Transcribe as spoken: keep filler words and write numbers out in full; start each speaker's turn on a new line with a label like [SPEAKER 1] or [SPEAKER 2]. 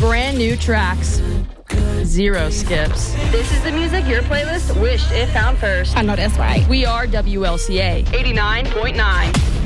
[SPEAKER 1] brand new tracks. Zero skips.
[SPEAKER 2] This is the music your playlist wished it found first.
[SPEAKER 3] I know that's right.
[SPEAKER 1] We are W L C A
[SPEAKER 2] eighty-nine point nine.